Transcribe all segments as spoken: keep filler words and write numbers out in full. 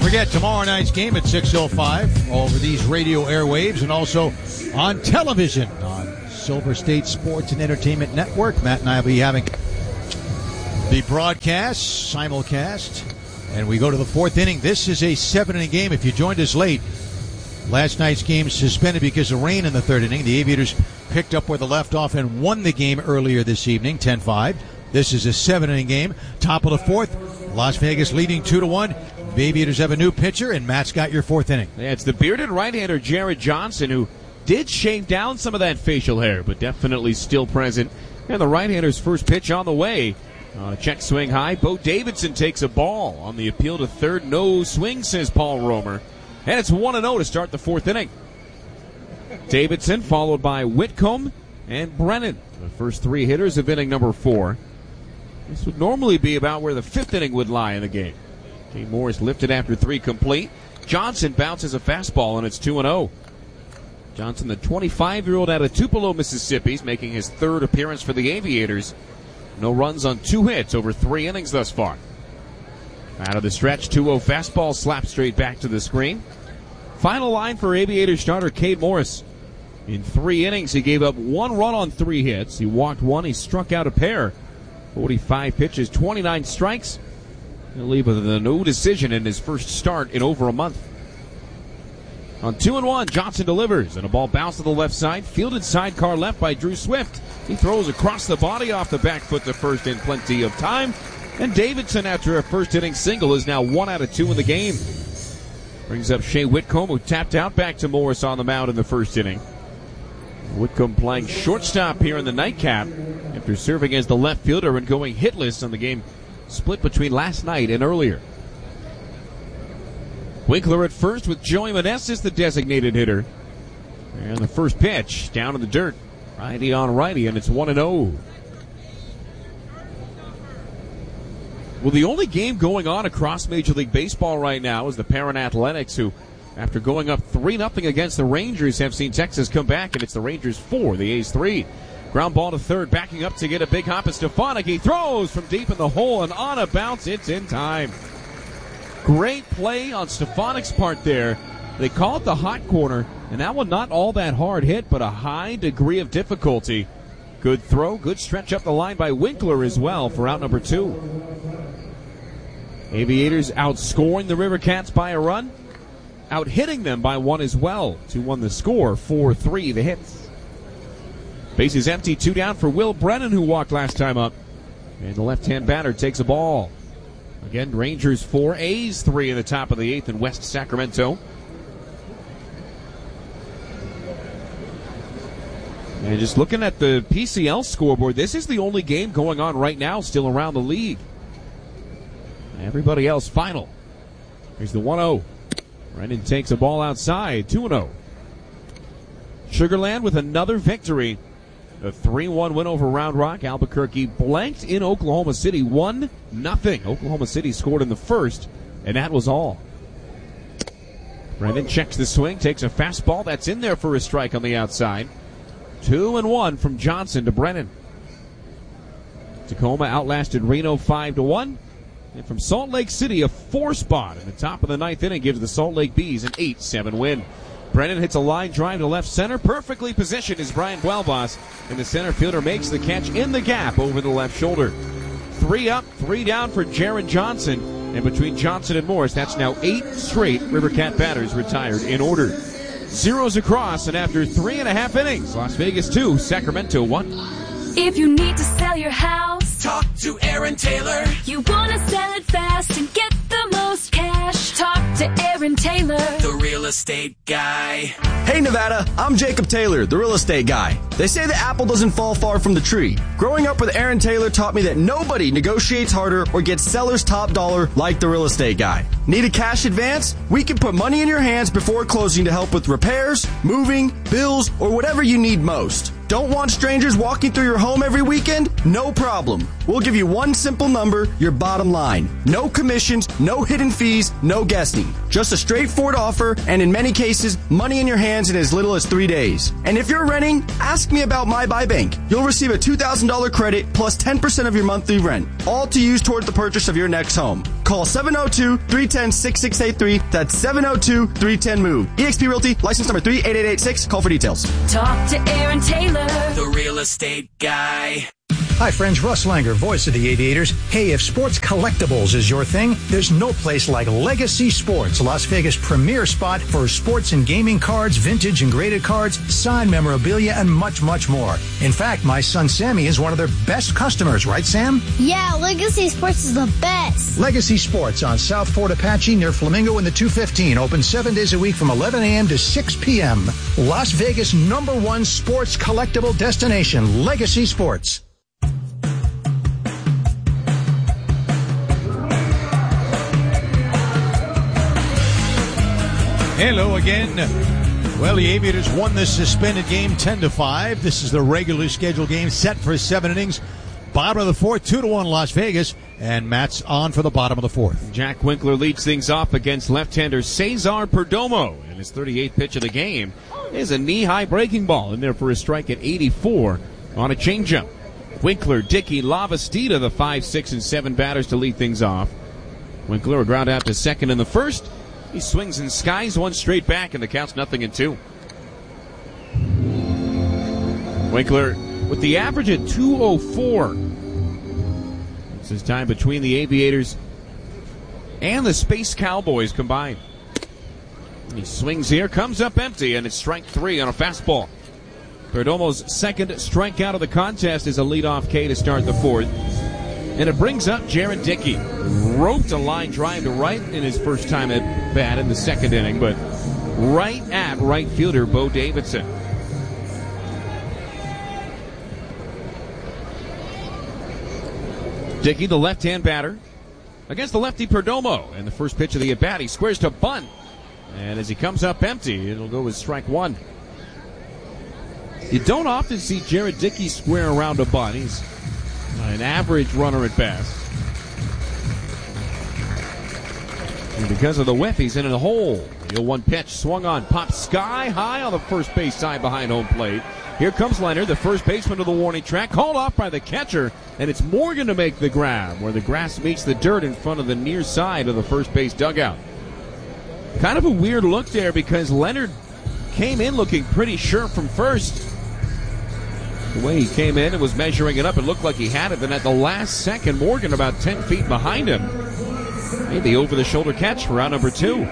Don't forget, tomorrow night's game at six oh five over these radio airwaves and also on television on Silver State Sports and Entertainment Network. Matt and I will be having the broadcast, simulcast, and we go to the fourth inning. This is a seven-inning game. If you joined us late, last night's game suspended because of rain in the third inning. The Aviators picked up where they left off and won the game earlier this evening, ten five. This is a seven-inning game. Top of the fourth, Las Vegas leading two to one. The Aviators have a new pitcher, and Matt's got your fourth inning. Yeah, it's the bearded right-hander Jared Johnson, who did shave down some of that facial hair, but definitely still present. And the right-hander's first pitch on the way. Uh, check swing high. Bo Davidson takes a ball on the appeal to third. No swing, says Paul Romer. And it's one and oh to start the fourth inning. Davidson followed by Whitcomb and Brennan, the first three hitters of inning number four. This would normally be about where the fifth inning would lie in the game. Kane Morris lifted after three complete. Johnson bounces a fastball, and it's two and oh. Johnson, the twenty-five-year-old out of Tupelo, Mississippi, is making his third appearance for the Aviators. No runs on two hits over three innings thus far. Out of the stretch, two oh fastball slapped straight back to the screen. Final line for Aviators starter Cade Morris. In three innings, he gave up one run on three hits. He walked one. He struck out a pair. forty-five pitches, twenty-nine strikes. He'll leave with a no decision in his first start in over a month. On two and one, Johnson delivers, and a ball bounced to the left side. Fielded sidecar left by Drew Swift. He throws across the body off the back foot to first in plenty of time. And Davidson, after a first inning single, is now one out of two in the game. Brings up Shea Whitcomb, who tapped out back to Morris on the mound in the first inning. Whitcomb playing shortstop here in the nightcap after serving as the left fielder and going hitless on the game split between last night and earlier. Winkler at first with Joey Meneses, the designated hitter. And the first pitch down in the dirt. Righty on righty, and it's one and oh. Well, the only game going on across Major League Baseball right now is the Perrin Athletics, who, after going up three nothing against the Rangers, have seen Texas come back, and it's the Rangers four, the A's three. Ground ball to third, backing up to get a big hop is Stefanik. He throws from deep in the hole, and on a bounce, it's in time. Great play on Stefanik's part there. They call it the hot corner, and that one not all that hard hit, but a high degree of difficulty. Good throw, good stretch up the line by Winkler as well for out number two. Aviators outscoring the River Cats by a run, out hitting them by one as well. two one the score, four three the hits. Bases empty, two down for Will Brennan, who walked last time up. And the left-hand batter takes a ball. Again, Rangers four, A's three in the top of the eighth in West Sacramento. And just looking at the P C L scoreboard, this is the only game going on right now still around the league. Everybody else final. Here's the one oh. Brennan takes a ball outside, two and oh. Sugarland with another victory. A three one win over Round Rock. Albuquerque blanked in Oklahoma City, one nothing. Oklahoma City scored in the first, and that was all. Brennan checks the swing, takes a fastball. That's in there for a strike on the outside. Two and one from Johnson to Brennan. Tacoma outlasted Reno five to one. And from Salt Lake City, a four spot in the top of the ninth inning gives the Salt Lake Bees an eight seven win. Brennan hits a line drive to left center. Perfectly positioned is Brian Buelbas, and the center fielder makes the catch in the gap over the left shoulder. Three up, three down for Jared Johnson. And between Johnson and Morris, that's now eight straight River Cat batters retired in order. Zeros across, and after three and a half innings, Las Vegas two, Sacramento one. If you need to sell your house, talk to Aaron Taylor. You want to sell it fast and get the most cash, talk to Aaron Taylor, the real estate guy. Hey Nevada, I'm Jacob Taylor, the real estate guy. They say the apple doesn't fall far from the tree. Growing up with Aaron Taylor taught me that nobody negotiates harder or gets seller's top dollar like the real estate guy. Need a cash advance? We can put money in your hands before closing to help with repairs, moving, bills, or whatever you need most. Don't want strangers walking through your home every weekend? No problem. We'll give you one simple number, your bottom line. No commissions, no hidden fees, no guessing. Just a straightforward offer, and in many cases, money in your hands in as little as three days. And if you're renting, ask me about My Buy Bank. You'll receive a two thousand dollars credit plus ten percent of your monthly rent, all to use toward the purchase of your next home. Call Call seven oh two, three one oh, six six eight three. That's seven oh two, three one oh, move. eXp Realty, license number three eight eight eight six. Call for details. Talk to Aaron Taylor, The Real Estate Guy. Hi friends, Russ Langer, voice of the Aviators. Hey, if sports collectibles is your thing, there's no place like Legacy Sports, Las Vegas' premier spot for sports and gaming cards, vintage and graded cards, signed memorabilia, and much, much more. In fact, my son Sammy is one of their best customers, right, Sam? Yeah, Legacy Sports is the best. Legacy Sports on South Fort Apache near Flamingo in the two fifteen. Open seven days a week from eleven a.m. to six p.m. Las Vegas' number one sports collectible destination, Legacy Sports. Hello again. Well, the Aviators won this suspended game ten to five. This is the regularly scheduled game set for seven innings. Bottom of the fourth, two to one Las Vegas, and Matt's on for the bottom of the fourth. Jack Winkler leads things off against left-hander Cesar Perdomo, and his thirty-eighth pitch of the game is a knee-high breaking ball in there for a strike at eighty-four on a changeup. Winkler, Dickey, Lavastida, the five, six, and seven batters to lead things off. Winkler a ground out to second in the first. He swings and skies one straight back, and the count's nothing in two. Winkler with the average at two oh four. It's his time between the Aviators and the Space Cowboys combined. He swings here, comes up empty, and it's strike three on a fastball. Perdomo's second strikeout of the contest is a leadoff K to start the fourth. And it brings up Jared Dickey. Roped a line drive to right in his first time at bat in the second inning, but right at right fielder Bo Davidson. Dickey, the left-hand batter, against the lefty Perdomo. And the first pitch of the at-bat, he squares to bunt. And as he comes up empty, it'll go with strike one. You don't often see Jared Dickey square around a bunt. He's an average runner at best. And because of the whiff, he's in a hole. The oh one pitch swung on, popped sky high on the first base side behind home plate. Here comes Leonard, the first baseman to the warning track, called off by the catcher, and it's Morgan to make the grab, where the grass meets the dirt in front of the near side of the first base dugout. Kind of a weird look there because Leonard came in looking pretty sure from first. The way he came in and was measuring it up, it looked like he had it. Then at the last second, Morgan about ten feet behind him made the over-the-shoulder catch for round number two.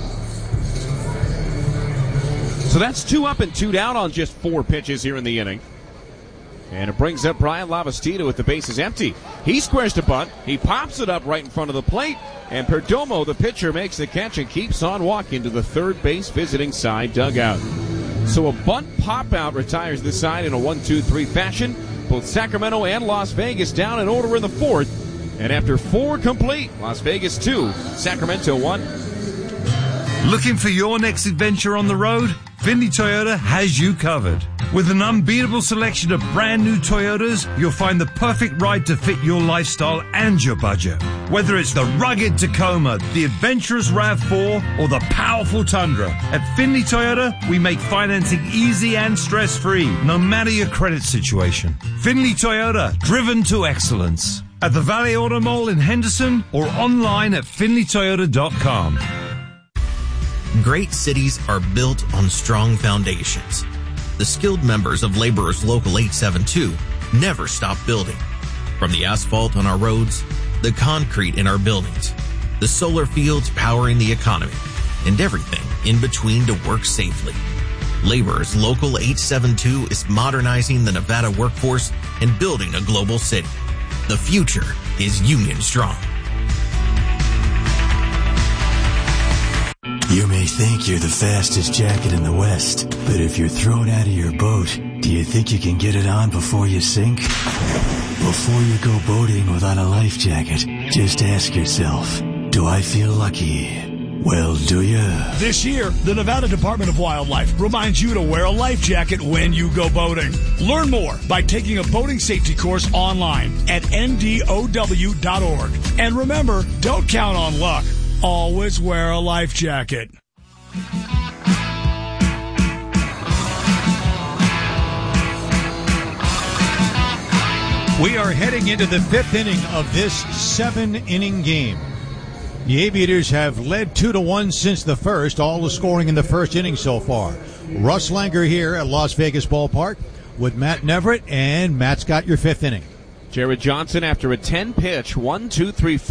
So that's two up and two down on just four pitches here in the inning. And it brings up Brian Lavastida with the bases empty. He squares to bunt. He pops it up right in front of the plate. And Perdomo, the pitcher, makes the catch and keeps on walking to the third base visiting side dugout. So a bunt pop-out retires the side in a one two three fashion. Both Sacramento and Las Vegas down in order in the fourth. And after four complete, Las Vegas two, Sacramento one. Looking for your next adventure on the road? Findlay Toyota has you covered. With an unbeatable selection of brand new Toyotas, you'll find the perfect ride to fit your lifestyle and your budget. Whether it's the rugged Tacoma, the adventurous RAV four, or the powerful Tundra, at Findlay Toyota, we make financing easy and stress-free, no matter your credit situation. Findlay Toyota, driven to excellence. At the Valley Auto Mall in Henderson or online at Findlay Toyota dot com. Great cities are built on strong foundations. The skilled members of Laborers Local eight seven two never stop building. From the asphalt on our roads, the concrete in our buildings, the solar fields powering the economy, and everything in between to work safely. Laborers Local eight seven two is modernizing the Nevada workforce and building a global city. The future is Union Strong. You may think you're the fastest jacket in the West, but if you're thrown out of your boat, do you think you can get it on before you sink? Before you go boating without a life jacket, just ask yourself, do I feel lucky? Well, do you? This year, the Nevada Department of Wildlife reminds you to wear a life jacket when you go boating. Learn more by taking a boating safety course online at N D O W dot org. And remember, don't count on luck. Always wear a life jacket. We are heading into the fifth inning of this seven-inning game. The Aviators have led two to one since the first, all the scoring in the first inning so far. Russ Langer here at Las Vegas Ballpark with Matt Neverett, and Matt's got your fifth inning. Jared Johnson after a ten pitch, one, two, three, four.